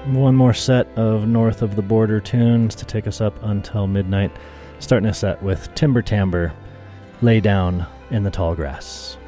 One more set of North of the Border tunes to take us up until midnight. Starting a set with Timber Timbre, Lay Down in the Tall Grass.